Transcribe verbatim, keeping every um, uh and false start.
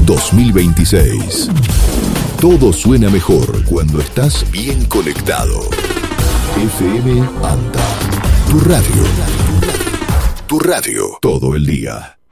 dos mil veintiséis. Todo suena mejor cuando estás bien conectado. F M Anta. Tu radio. Tu radio todo el día.